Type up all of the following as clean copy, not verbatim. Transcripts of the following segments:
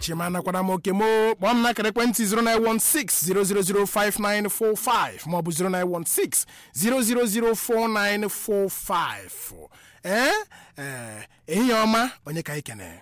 Chimana Kwadamoke mo, Bom na Kerekwenti 0916-0005945, Mobu 0916-0004945. Enyoma, onye ka ikene.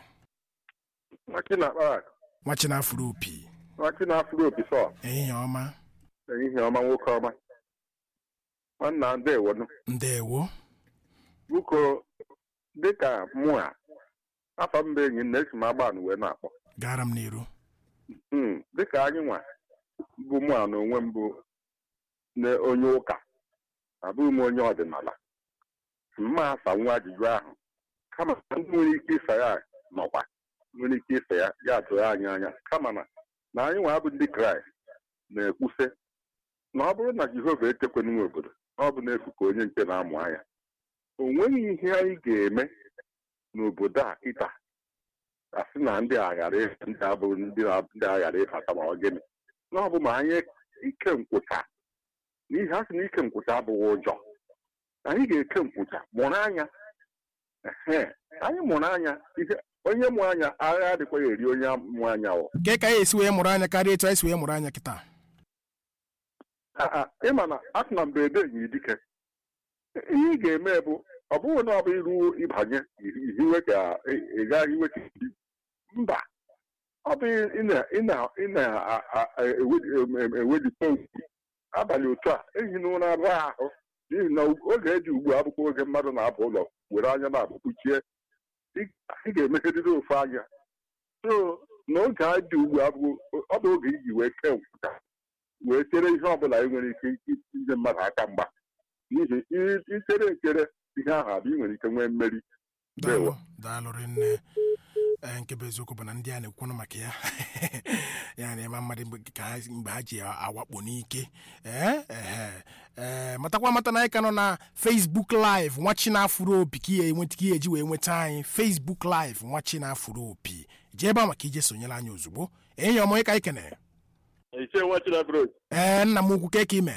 Wachina Furupi. Wachina Furupi, so. Enyoma. Enyoma nwoke ọma. Nwanna ndewo. Ndewo. Buko dịka mụ a afọ mbe enyi na-esi m agbanụ wee na-akpọ. Gara m n'iru. Dịka anyị nwa bụ mụ a na onwe m bụ na onye ụka abụghị m onye ọdịnala. Mma afa nwa ajụjụ ahụ kama ndị nwere ike ịsa ya nọkwa nwere ike ịsa ya tụrụ anyị anya kama na anyị nwa bụ ndị Kraịst na-ekwuse na ọ bụrụ na Jehova etekwana nwe obodo ọ bụ n'efu ka onye nke na-amụ anya o nweghị ihe anyị ga-eme n'obodo a ịta asị na ndị aghara ndị abụrụ ndị aghara ịbata ma ọ gịnị na ọ bụ ma anyị ike nkwụcha n'ihe a sị na ike nkwụcha abụghị ụjọ anyị ga-eke nkwụcha mụrụ anya anyị mụrụ anya ihe onye mụ anya agha adịkwaghị eri onye mụ anya ke ka esi wee mụrụ anya karịa etu anyị si wee mụrụ anya kịta ịma na asị na mberede enyi dike ihe ị ga-eme bụ ọ bụghị na ọ bụ iru ịbanye iwe ka ị gaghị iwe ka mba ọ bụ ị na-ewelite abalị otu a ehi n'ụra arụ ahụ n'ihi na oge eji ugbu a abụkwa oge mmadụ na-abụ ụlọ were anya na-abụ kpuchie ị ga-emegherịrị ofe anya so n'oge a dị ugbu a ọ bụ oge iji wee kee nkwụta wee chere ihe ọbụla ị nwere ike inye mmadụ aka mgba n'ihi ichere echere ihe ahụ abụ ị nwere ike nwee mmeri. Daalụ nne nke bụ eziokwu bụ na ndị a na-ekwu maka ya ya na-eme mmadụ mgbe ha ji awakpo n'ike matakwa amata na anyị ka nọ na Facebook Live Nwachina Afuro-Opi ka ihe eji wee nweta anyị Facebook Live Nwachina Afuro-Opi jee ebe a maka ije sonyere anyị ozugbo enyi ọmụ ịka ikene nna m ukwu ka ime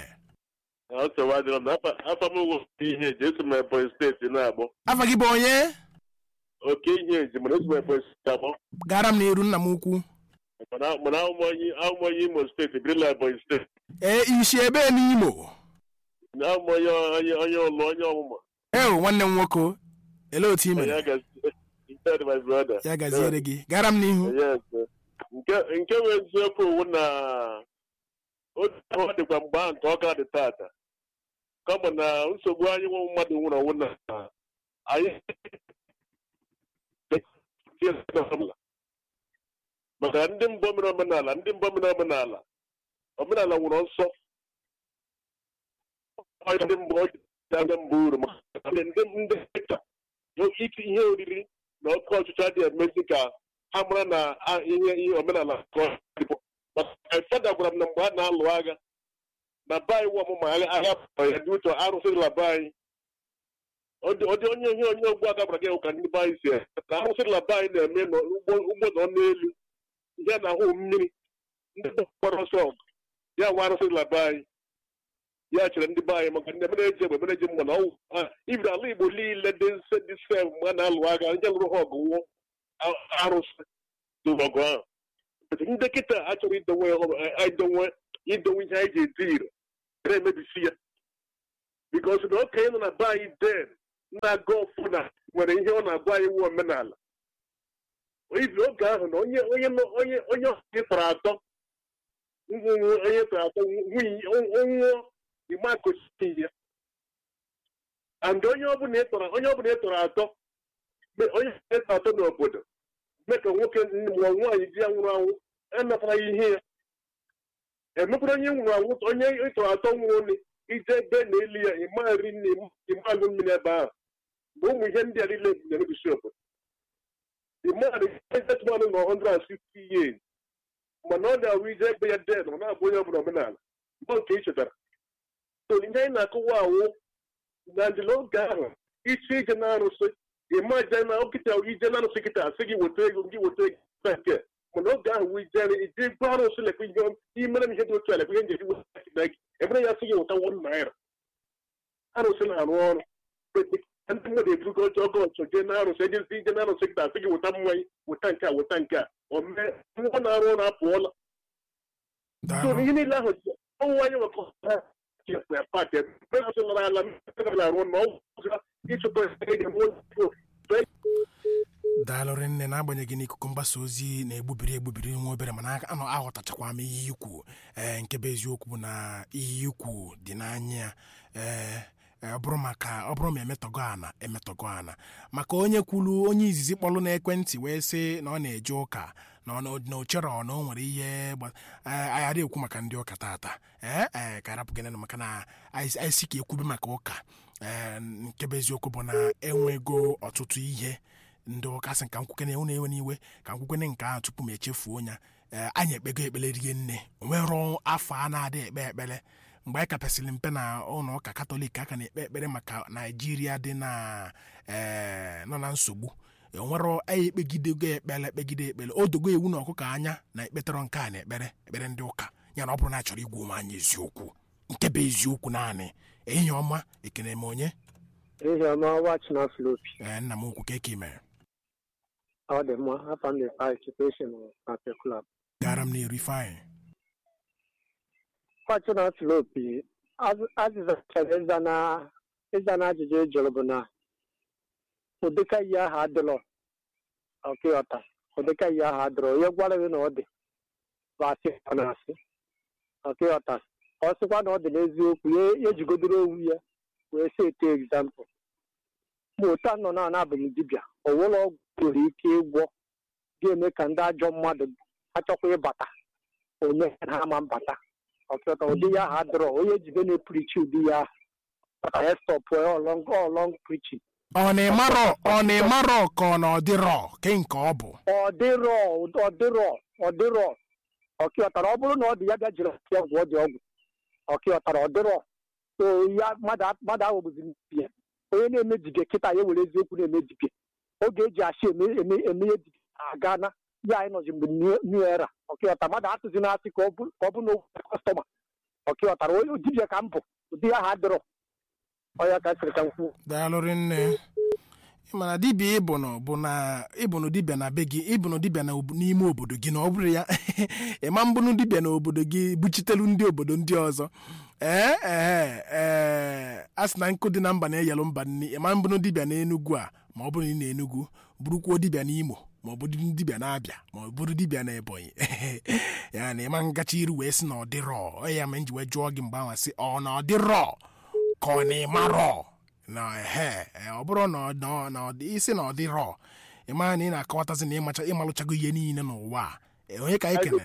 afa gị bụ onye oke ihe eji mana esi Ebonyi steeti abụọ gara m n'iru nna m ukwu mana ahụmonye Imo steeti birila Ebonyi steeti isi ebe n'Imo ahụmonye onye ụlọ onye ọmụma nwanne m nwoke ele otu ime ya gaziere gị gara m n'ihu nke wee eziokwu owu na ọ dịkwa mgbe ahụ nke ọka dị tata kama na nsogbu anyị nwe mmadụ nwere owu na anyị maka ndị mbọ mere omenala nwere nsọ ndị mbọ uru maka ndị ka ike ihe oriri na oke ọchịchị adịghị emezi ka ha mara na ihe omenala maka fada gwara m na mgbe ha na-alụ agha na be anyị nwe ọmụma agha ya dị ụtọ arụsịrịla be anyị ọ dị onye ogbu aka gwara gị ka ndị be anyị si na arụsịrịla be anyị na-eme n'ugbo nọ n'elu ihe na-ahụ mmiri ndị gbara ọsọ ya nwa arụsịrịla be anyị ya chere ndị be anyị maka ndị emereji egbe emereji mgbe na ọwụ ibiri ala Igbo niile dị nse mgbe a na-alụ agha ndị lụrụ ha ọgụ nwụọ arụsị ọgụ ahụ ndị kịta achọrọ idonwe ihe anyị ji edi ire na-emebisi ya bikos na okenye nọ na be anyị den na-aga ọfụ na nwere ihe ọ na-agwa anyị nwe omenala ibi oge ahụ na onye tọrọ atọ nwụọ ime akochi ya and onye ọbụla ịtọrọ atọ n'obodo mee ka nwoke mụọ nwaanyị di ya nwụrụ anwụ enatara ya ihe ya emekwara onye nwụrụ anwụ onye ịtọrọ atọ nwụrụ ije ebe na-eli ya ịmagharị nne ịmagụ mmiri ebe ahụ mgbe ụmụ ihe ndị a niile na-emebisi obodo ịmagharị ezetụmanụ na 160 years mana ọ na-awụ ije ebe ya den ọ na-abụ onye ọbụla omenala mgbe nke ị chetara so ihe anyị na-akụwa awụ na ndịla oge ahụ isi ije na-arụsị ịmaje na okịta ije na-arụsị kịta asị gị weta ego nke mana oge ahụ wụ ije iji gwa arụsị lekwa ihe imere m ihe dị otu a lekwa ihe njeji weta ebere ya sị gị weta 1 naira arụsị na-arụ ọrụ ndị mmadụ eburugo ọjọọ jee na arụsị ejezi ije na arụsị kịta asị gị weta mmanya weta nke a ọ na-arụ ọrụ apụọla ihe niile ahụ ọnwụ anyị nwekọta pati nara ala na-arụ na ọgwụ ịchụta daalụrị nne n'agbanyeghị n'ikuku mgbasa ozi na-egbubiri nwa obere mana anọ aghọtachakwa m ihe ikwu nke bụ eziokwu bụ na ihe ikwu dị n'anya ọ bụrụ ma emetọgo ana maka onye kwuru onye izizi kpọlụ n'ekwentị wee sị na ọ na-eje ụka na ochere na o nwere ihe aghara ekwu maka ndị ụka tata ka arapụ gị maka na anyị si ka ekwube maka ụka nke bụ eziokwu bụ na enwego ọtụtụ ihe ndị ụka sị ka nkwukene na-ewe n'iwe ka nkwukene nke ahụ tupu m echefuo ya anyị ekpego ekpere rie nne onwero afọ a na-adị ekpe ekpere mgbe anyị kapesịrị mpe na ụlọ ụka katọlik aka na-ekpe ekpere maka naijiria dị nọ na nsogbu onwero anyị ekpegidego ekpere odogo ewu na ọkụkọ anya na ekpetara nke a na ekpere ndị ụka ya na ọ bụrụ na achọrọ igwu onwe anyị eziokwu nke bụ eziokwu naanị ehihie ọma ekene m onye nna m okwu ka eke mere ọ dị mma afọ ndị participation na club gara m na-eri fine kwachi na filopi azịza chọrọ ịza na ajụjụ ejụrụ bụ na ụdịka ihe ahụ adịrọ ọkịọta ụdịka ihe ahụ adịrọ onye gwara gị na ọ dị bụ asị ọ na-asị ọkịọta ọ sịkwa na ọ dị n'eziokwu ya ejigodoro owu ya wee si eto egzampụl ma otu anọ na abụ m dibịa o nwere ọgwụ nwere ike ịgwọ ga-eme ka ndị ajọ mmadụ achọkwa ịbata onye ha ama mbata ọkịọta ụdị ya ahụ adịrọ onye jide na-eprichi ụdị ya ahụ ya stọpụ ọlọng prichin ọ na-ịmarọ ka ọ na ọdịrọ ke nke ọ bụ ọdịrọ ọkịọtara ọ bụrụ na ọ dị ya bịa jiri ọgwụ ọ dị ọgwụ ọkịọtara ọdịrọ ya mmadụ ahụ bụzi ya onye na-eme dibịa kịta ya were eziokwu na-eme dibịa oge eji achị eme ihe dibịa aga na ya anyị nọzi mgbe new era ọkịọta mmadụ atụzi na-asị ka ọ bụ na okwu kọstọma ọkịọtara onye dibịa ka m bụ ụdị ya ha adịrọ ọya ka sịrị ka m kwuo daalụrị nne mana dibịa ịbụnụ dibịa na be gị ịbụnụ dibịa n'ime obodo gị na ọ bụrụ ya ịma mbụnụ dibịa na obodo gị buchitelu ndị obodo ndị ọzọ a sị na nkụ dị na mba na-eyelụ mba nni ịma mbụnụ dibịa na Enugu a ma ọ bụrụ na ị na Enugu bụrụkwuo dibịa n'Imo ma ọ bụ dibịa na-abịa ma ọ bụrụ dibịa na Ebonyi ya na ịma ngacha iru wee sị na ọ dịrọ ya ma nji wee jụọ gị mgbe ahụ sị ọ na ọ dịrọ ka ọ na-ịmarọ na ọ bụrụ na isi na ọ dịrọ ịma na ị na-akọwatazi na ịmalụchago ihe niile n'ụwa onye ka anyị kene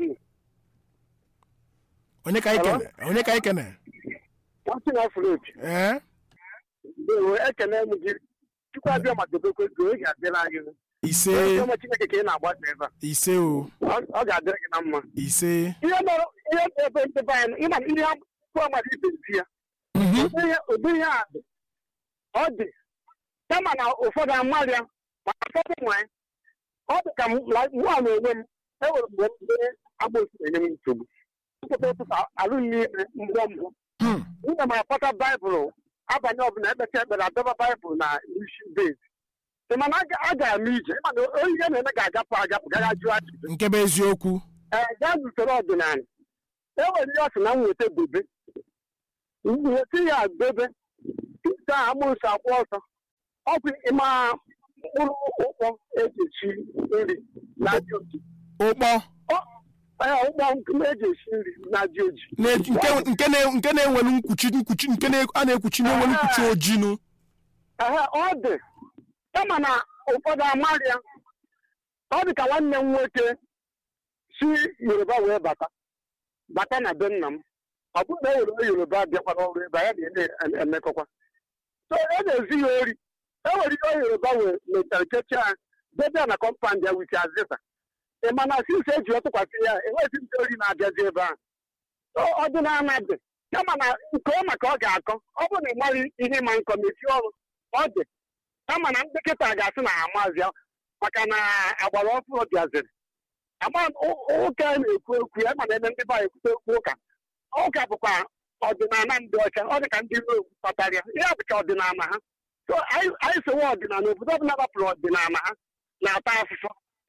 ise o ọ ga-adịrị gị na mma ise ihe ebe ntebe anyị ịma ihe amadụ ibe ya ụdị ihe a dị ọ dị kama na ụfọdụ amarị ya ma ụfọdụ nwanyị ọ dị ka mụ a na-enwe m enwere mgbe ndị agbụsị na-enye m nsogbu ụtụtụ ụtụtụ alụghị ime mbụ nwunye m akpọta baịbụl abalị ọbụla ekpecha ekpere adọba baịbụl na isi bezi mana a ga-eme ije mana onye na-eme ga-agapụ gara jụọ ajụjụ nke bụ eziokwu gaa n'usoro ọdịnala enwere ihe ọ sị na nweta bebe nweta ya bebe ite a amụsụ akwụ ọsọ ọ bụ ịma mkpụrụ ụkpọ eji esi nri na ji oji ụkpọ ụkpọ eji esi nri na ji oji nke na-enwere nkwuchi nke a na-ekwuchi na-enwere nkwuchi ojinu ọ dị kama na ụfọdụ amarị ya ọ dị ka nwanne m nwoke si Yoruba wee bata na be nna m ọ bụrụ na ewere Yoruba bịakwara ọrụ ebe ya na-emekọkwa so e na-ezi ya ori enwere ihe Yoruba wee mechara kechaa debe na kọmpand ya wit azịza ị mana sisi eji ọtụkwasị ya enweghị ndị ori na-abịazi ebe ahụ ọdịnala dị kama na nke ọ maka ọ ga-akọ ọ bụrụ na ị maghị ihe ma nkọ mechie ọrụ ọ dị kama na ndị nkịta ga-asị na amazi ya maka na agbara ọfụrụ bịaziri ụka na-ekwu okwu ya mana ebe ndị ba ekwute okwu ụka bụkwa ọdịnala ndị ọcha ọ dị ka ndị Rom kpatara ya ihe bụ ka ọdịnala ha so anyị sowe ọdịnala obodo ọbụla gbapụrụ ọdịnala ha na-ata afụfụ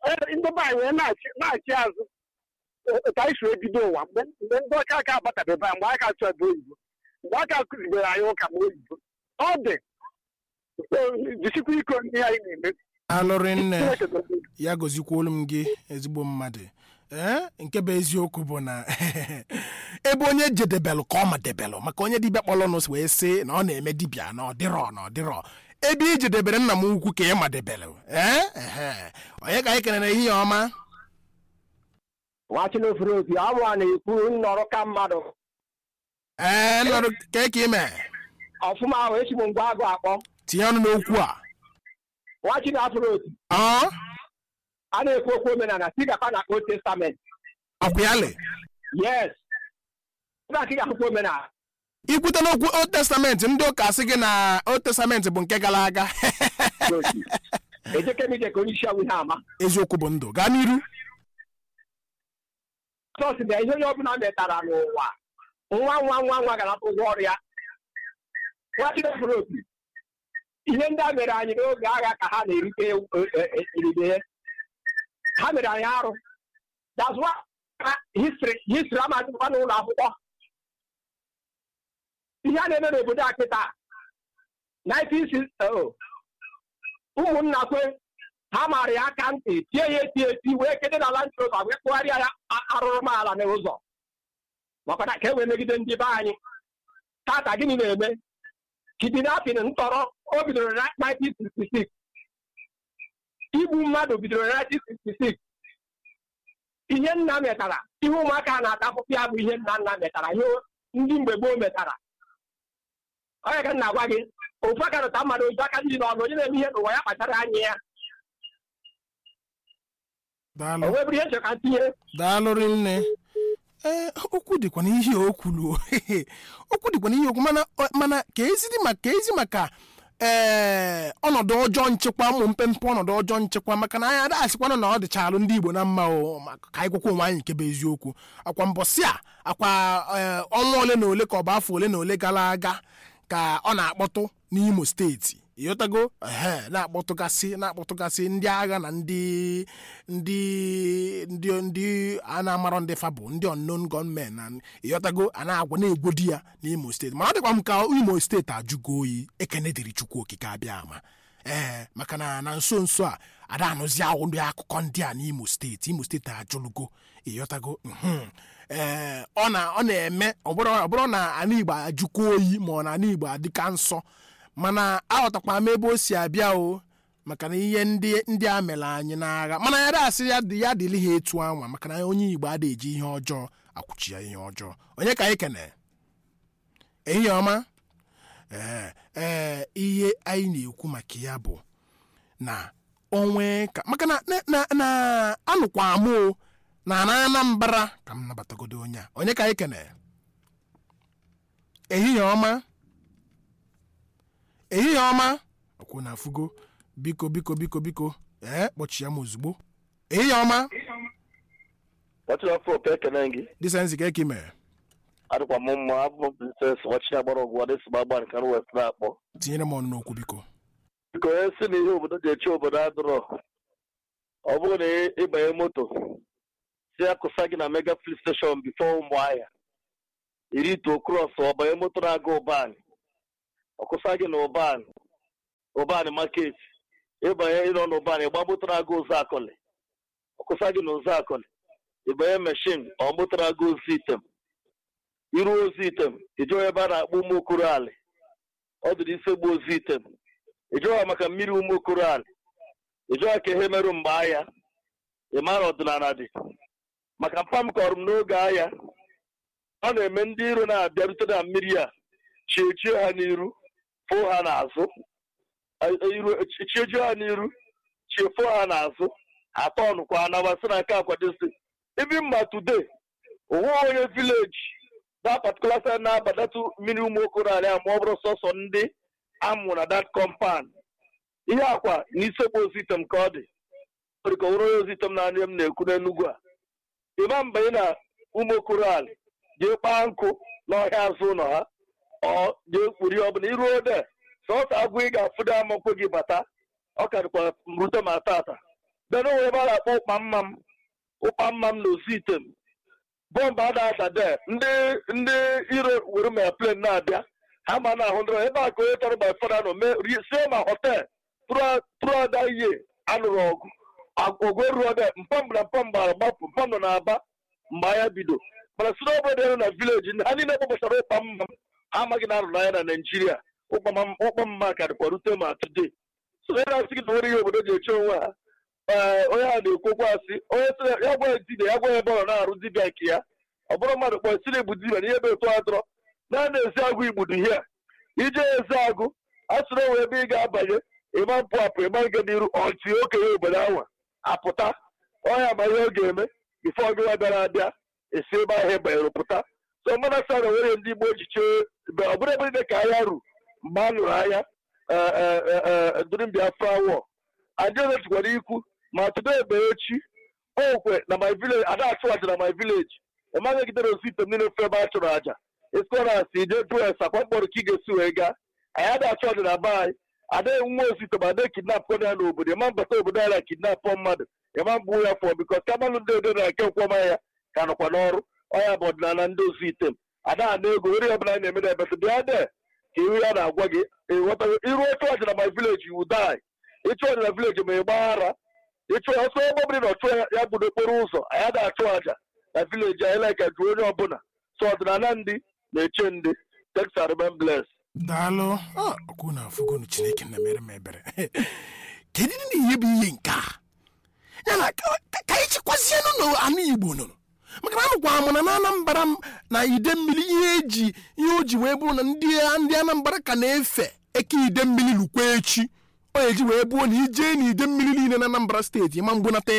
ndị be anyị wee na-achị azụ ka anyị si ebido ụwa mgbe ndị ọcha aka abatabebe mgbe aka achọ ebe oyibo mgbe aka kụzibere anyị ụka ma oyibo ọ dị jisikwa iko ndị anyị na-eme alụrị nne ya gozikwuolu m gị ezigbo mmadụ nke bụ eziokwu bụ na ebe onye jedebelụ ka ọ madebelụ maka onye dibịa kpọlọnụ wee sị na ọ na-eme dibịa na ọdịrọ ebe i jedebere nna m ukwu ka ị madebelụ onye ka anyị kenere ihe ọma nwachilofere opi ọ bụ na-ekwu nnọrọ ka mmadụ nọrụ ka ime ọfụma ahụ echi m ngwa agụ akpọ tinye ọnụ n'okwu a nwachilofere opi a na-ekwu okwu omenala tigakwa na Old Testament ọkwụyalị yes ga akwụkwọ omenala ikwute n'okwu Old Testament ndị ụka sị gị na Old Testament bụ nke gara aga ejekemije ka onye isi awụ ihe ama eziokwu bụ ndụ gaa n'iru sọsị na ihe onye ọbụla metara n'ụwa nwa ga-anata ụgwọ ọrụ ya nwachilofere opi ihe ndị a mere anyị n'oge agha ka ha na-erite eribe ha mere anyị arụ that's why history amadịkwa n'ụlọ akwụkwọ ihe a na-eme n'obodo a kịta 1960 ụmụnna kwe ha mara ya aka ntị tie ya eti wee kede na Land Rover wee kpụgharịa ya arụrụmala n'ụzọ maka na ka e wee megide ndị be anyị tata gịnị na-eme kidnapping ntọrọ o bidoro na 1966 igbu mmadụ bidoro na 1966 ihe nna metara ihe ụmụaka na-ata akwụkwọ ya bụ ihe nna metara ihe ndị mgbe gboo metara onye ka nna gwa gị ofu aka rụta mmadụ ozu aka ndị n'ọnụ onye na-eme ihe n'ụwa ya kpachara anya ya o webụrụ ihe nchọ ka tinye daalụrị nne okwu dịkwa n'ihe okwulu okwu dịkwa n'ihe okwu mana ka ezi maka ọnọdụ ọjọọ nchekwa ụmụ mpempe ọnọdụ ọjọọ nchekwa maka na anyị adasịkwanụ na ọ dịchalụ ndị Igbo na mma ka anyị gwakwa onwe anyị nke bụ eziokwu akwa mbọsị a akwa ọnwa ole na ole ka ọ bụ afọ ole na ole gara aga ka ọ na-akpọtụ n'Imo steeti ịghọtago na-akpọtụgasị ndị agha na ndị a na-amarọ ndị fabụ ndị unknown gunmen na ịghọtago a na-agwa na-egwodi ya n'Imo steeti ma ọ dịkwa m ka Imo steeti ajụgo oyi ekene dịrị Chukwu okike abịa ama maka na nso nso a ada anụzi ahụ ndị akụkọ ndị a n'Imo steeti ajụlugo ịghọtago ọ na-eme ọ bụrụ na ana Igbo ajụkwa oyi ma ọ na ana Igbo adịka nsọ mana aghọtakwa m ebe o si abịa maka na ihe ndị a mere anyị n'agha mana ya dasị ya dịrị ha etu anwa maka na onye Igbo adịghị eji ihe ọjọọ akwụchi ya ihe ọjọọ onye ka anyị kene ehihie ọma ihe anyị na-ekwu maka ya bụ na onwe ka maka na anụkwa amụ na Anambra ka m nabatagodo onye ka anyị kene ehihie ọma ọkwụ na afụgo biko kpọchie m ozugbo ehihie ọma disensi ka eke mere adịkwa m mma abụ Princess ọchị agbara ọgwụ adịsịgba agba nke West na-akpọ tinyere m ọnụ n'okwu biko onye si na ihe obodo ji eche obodo adịrọ ọ bụrụ na ịbanye moto si akụsa gị na mega flea station bifo Ụmụahịa iri ito cross ọ banye moto na-aga ụban ọkụsa gị na ụban market ịbanye ịnọ n'ụban ịgba moto na-aga Ụzọakọlị ọkụsa gị na Ụzọakọlị ịbanye meshin ọ moto na-aga Ozitem iru Ozitem ịjụọ ebe a na-akpọ ụmụ Okorọalị ọ dịrị isegbu Ozitem ịjụọ maka mmiri ụmụ Okorọalị ịjụọ ka ihe merụ mgbe ahịa ịmara ọdịnala dị maka mpa m kọrọ m n'oge ahịa ọ na-eme ndị iro na-abịarute na mmiri a chiechie ha n'iru fụ ha n'azụ chiejuo ha n'iru chiefuo ha n'azụ atọ ọnụkwa anabasị na nke akwadosi ibi mma today onwe onye vileji na particular side na-abadatu mmiri ụmụ Okorọalị a ma ọ bụrụ sọsọ ndị amụ na that compound ihe akwa n'isekpu Ozitem ka ọ dị ka onwere onye Ozitem na anya m na-ekwu n'Enugu a ịma mgbe ị na ụmụ Okorọalị jee kpaa nkụ n'ọhịa azụ ụlọ ha ọ jee kpuri ọbụla iruo ode sọsọ agwụ ị ga-afụdo amakwo gị bata ọ karịkwa rute ma tata bịa n'onwe ebe a na-akpọ ụkpa mma m na osi ite m bọmbụ ada asade ndị iro were ma plen na-abịa ha ma na-ahụ ndị ebe a ka onye tọrọ by fada nọ sie ma họtel tụrụ ada ihe anụrụ ọgụ eru ebe mpam na mpam gbara gbapụ mpam nọ na-aba mgbe agha bido mana si n'obodo elu na vileji ha niile kpọkpọchara ụkpa mma m ha amaghị na arụrụ anya na Naijiria ụkpa mma ka dịkwa rute ma today so onye na-asị gị na nwere ihe obodo ji eche onwe ha onye a na-ekwokwa asị onye sị ya gwa dibịa ya gwa ebe ọ na-arụ dibịa nke ya ọ bụrụ mmadụ kpọrọ siri igbu dibịa na ihe ebe otu atọrọ na ezi agụ igbudu ihe ije ezi agụ a sịrị onwe ebe ị ga-abanye ịma mpụ apụ ịma nke n'iru ọtị okenye obodo ahụ apụta ọnya ma ihe ọ ga-eme ife ọgụwa bịara abịa esi ebe ahụ banyere pụta so mmadụ asa na nwere ndị Igbo echiche ọ bụrụ ebe niile ka agha ru mgbe a lụrụ agha during Biafra war adịghị ejikwara ikwu ma tụdo ebe echi okwe na my village ada achụ aja na my village ịmaghị gidere osi ite m niile fe ebe a chụrụ aja esikoras ije dres akwa mkpọrọ ka ị ga-esi wee gaa anyị ada achụ aja na be anyị adịghị nwa osi ite ma adịghị kidnap kọ ya n'obodo ịma mbata obodo anyị na kidnap mmadụ ịma mgbu ya fọ bikọs kamalụ ndị odo na nke nkwọma ya ka nọkwa n'ọrụ ọya bụ ọdịnala ndị osi ite m ada na ego ori ọbụla anyị na-eme na ebete bịa de ka ihu ya na-agwa gị ịghọtago iru otu ọja na my village you die ịchụ ọja na village ma ị gbaghara ịchụ ọsọ ebe ọbụla na ọchụ ya gbudo okporo ụzọ anyị ada achụ aja na village anyị like jụ onye ọbụla so ọdịnala ndị na-eche ndị Texas remain blessed. daalụ ọkụ na afụgonu Chineke na mere m ebere kedu na ihe bụ ihe nke a ya na ka anyị chịkwazienụ n'anụ Igbo nụrụ maka na amụkwa amụ na Anambra na ide mmiri ihe o ji wee bụrụ na ndị Anambra ka na-efe eke ide mmiri lukwa echi ọ eji wee bụrụ na ije na ide mmiri niile na Anambra steeti ịma mgbunata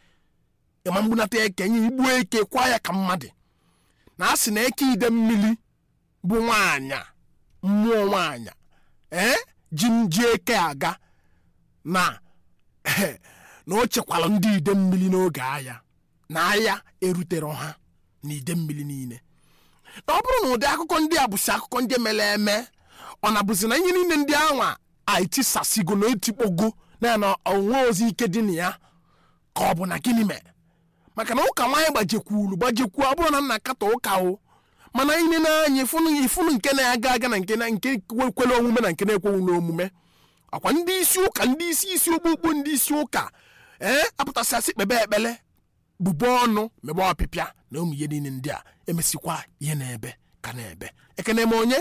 eke nye igbuo eke kwa ya ka mmadụ na asị na eke ide mmiri bụ nwaanyị mmụọ nwaanyị ji nji eke aga na o chekwara ndị ide mmiri n'oge agha na agha erutere ha na ide mmiri niile na ọ bụrụ na ụdị akụkọ ndị a bụsi akụkọ ndị mere eme ọ na-abụzi na ihe niile ndị anwa aitisasigo na etikpogo na onwe ozi ike dị na ya ka ọ bụ na gịnị mere maka na ụka nwaanyị gbajekwu ọ bụrụ na nna kata ụka o mana ihe na-anya ifunu nke na-aga aga na nke kwere omume na nke na-ekweghị n'omume akwa ndị isi ụka ndị isi okpukpu ndị isi ụka apụtasịasị kpebe ekpele bụbe ọnụ mebe ọpịpịa na ụmụ ihe niile ndị a emesikwa ihe na-ebe ka na-ebe ekene m onye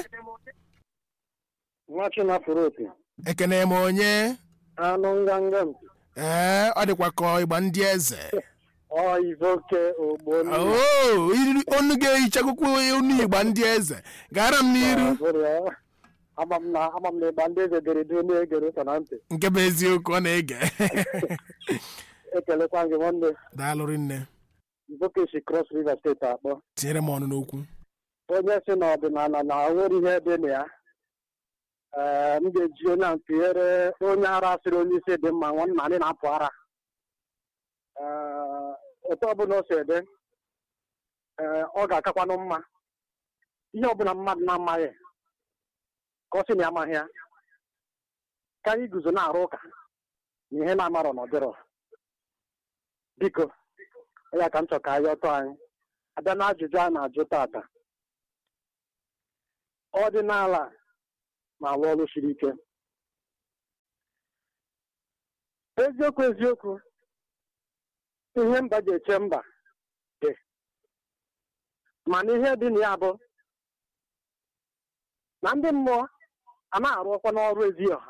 ekene m onye anụ nganga m ọ dịkwa ka ịgba ndị eze onu ga-ehichakụkwu onu ịgba ndị eze gara m n'iru ama m na ịgba ndị eze dere du na-egere ụtọ na ntị nke bụ eziokwu ọ na-ege ekelekwa gị nwanne daalụrị nne Ivoke Cross River steeti akpọ tinyere m ọnụ n'okwu onye si na ọdịnala na nwere ihe dị na ya m ga-eji onye a ntụnyere onye ara sịrị onye isi dị mma nwanna anyị na-apụ ara otu ọbụla o si ede ọ ga-akakwanụ mma ihe ọbụla mmadụ na-amaghị ka ọ sị na ya amaghị ya ka anyị guzo na-arụ ụka na ihe na-amarọ n'ọdịrọ biko ya ka m chọ ka anyị ọtọ anyị abịa na ajụjụ a na-ajụ tata ọdịnala na-alụ ọrụ siri ike eziokwu ihe mba ji eche mba dị mana ihe dị na ya bụ na ndị mmụọ a na-arụ ọkwa n'ọrụ ezi ọha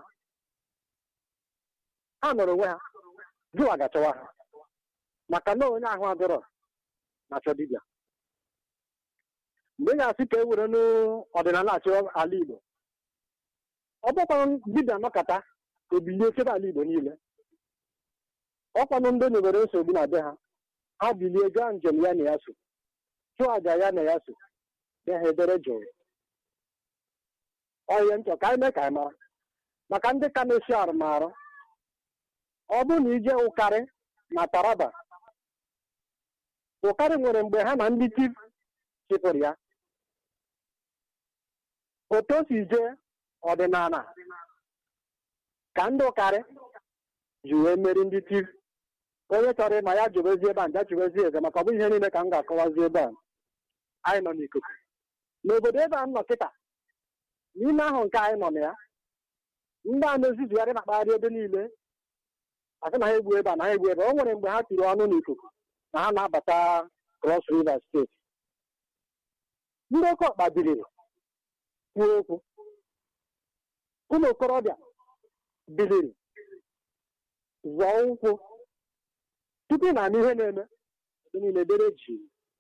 ha nọrọ onwe ha jụwa gachawa ha maka na onye ahụ adịrọ na-achọ dibịa mgbe ị ga-asị ka e were n'ọdịnala achị ala Igbo ọ bụkwa dibịa nọkọta ebilie chebe ala Igbo niile ọkwanụ ndị nyewere nsogbu na be ha bilie gaa njem ya na ya so chụọ aja ya na ya so be ha edere jụụ ọhịa nchọ ka anyị mee ka anyị mara maka ndị ka na-esi arụmarụ ọ bụrụ na ije ụkarị na Taraba ụkarị nwere mgbe ha na ndị tif chịpụrụ ya otu o si jee ọdịnala ka ndị ụkarị ji wee meri ndị tif onye chọrọ ịma ya jụbezie ebe a nja jụbezie eze maka ọ bụ ihe niile ka m ga-akọwazi ebe a anyị nọ n'ikuku n'obodo ebe a m nọ kịta n'ime ahụ nke anyị nọ na ya ndị a na-ezuzugharị na kpagharị ebe niile asị na ha egbu ebe a na ha egbu ebe o nwere mgbe ha tiri ọnụ n'ikuku na ha na-abata Cross River steeti ndị oke ọkpa biliri kwuo okwu ụmụ okorobịa biliri zọọ ụkwụ tupu na ihe na-eme ebe niile dere ji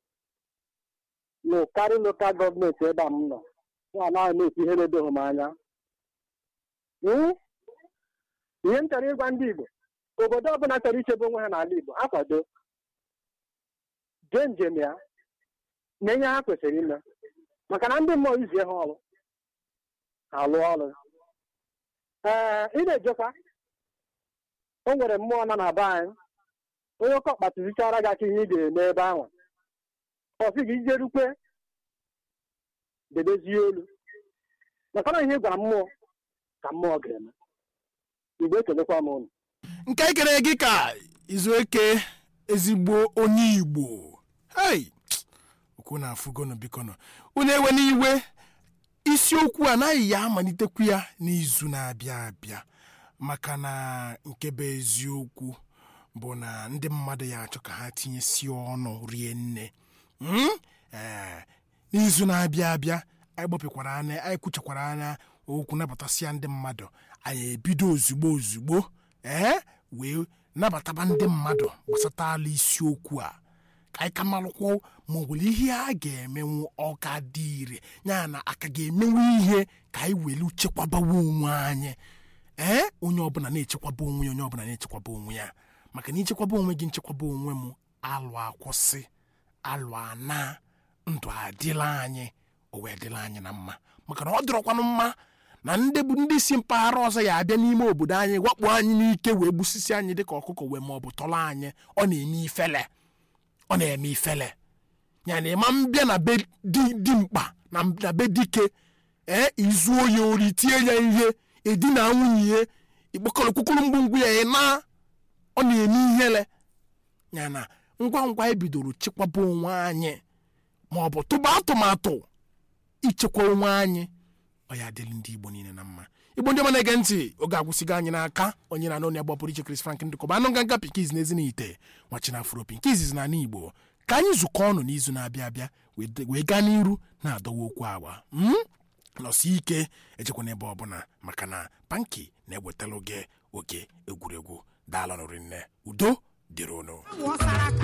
n'ụkarị lokal gọọmenti ebe a m nọ ya anaghị na-ekwu ihe na-edoghị m anya ihe m chọrọ ịgwa ndị Igbo obodo ọbụla chọrọ ichebe onwe ha n'ala Igbo akwado jee njem ya na ihe ha kwesịrị ime maka na ndị mmụọ izie ha ọrụ alụ ọrụ ị na-ejekwa o nwere mmụọ nọ na be anyị onye oke ọkpa tụzichara gị aka ihe ị ga-eme ebe ahụ ọ sị gị ijerukwe debezie olu maka na ihe gwara mmụọ ka mmụọ ga-eme Igbo ekelekwa m ụnụ nke ekere gị ka izu eke ezigbo onye Igbo hei okwu na-afụgonụ bikono unu ewe n'iwe isiokwu anaghị ya amalitekwu ya n'izu na-abịa abịa maka na nke bụ eziokwu bụ na ndị mmadụ ya achọ ka ha tinyesi ọnụ rie nne n'izu na-abịa abịa anyị gbapịkwara anya anyị kwuchakwara anya okwu nabatasịa ndị mmadụ anyị ebido ozugbo wee nabataba ndị mmadụ gbasatala isiokwu a ka anyị ka malụkwụ ma ọ bụla ihe a ga-emenwu ọka dị ire ya na aka ga-emenwu ihe ka anyị welu chekwabawa onwe anyị onye ọbụla na-echekwaba onwe ya onye ọbụla na-echekwaba onwe ya maka na ichekwaba onwe gị nchekwaba onwe m alụ akwụsị alụ ana ndụ adịla anyị o wee dịla anyị na mma maka na ọ dịrọkwanụ mma na ndị si mpaghara ọzọ ya abịa n'ime obodo anyị wakpo anyị n'ike wee gbusisi anyị dịka ọkụkọ wee ma ọ bụ tọrọ anyị ọ na-eme ifele ya na ịma mbịa na be dimkpa na be dike izuo ya ori tie ya ihe edina nwunye ya ikpokọrọ kwukwuru mgbungwu ya ọ na-eme ihele ya na ngwa ngwa ebidoro chekwaba onwe anyị ma ọ bụ tụba atụmatụ ichekwa onwe anyị ọ ya adịrị ndị Igbo niile na mma Igbo ndị ọma na-ege ntị oge agwụsịgo anyị n'aka onye na-anụ onye agbapụrụ iche Chris Frank Ndụkọba anụ nganga pikiz n'ezi n'ite nwachina afropi nke izizi n'ala Igbo ka anyị zukọ ọnụ n'izu na-abịa abịa wee gaa n'iru na-adọwa okwu agwa nọsi ike ejekwa n'ebe ọbụla maka na Panki na-ewetara oge egwuregwu daalụ nri nne udo dịrị unu